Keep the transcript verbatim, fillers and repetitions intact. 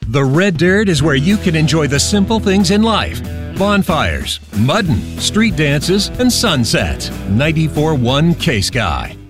The Red Dirt is where you can enjoy the simple things in life. Bonfires, mudding, street dances, and sunsets. ninety-four point one K-Sky.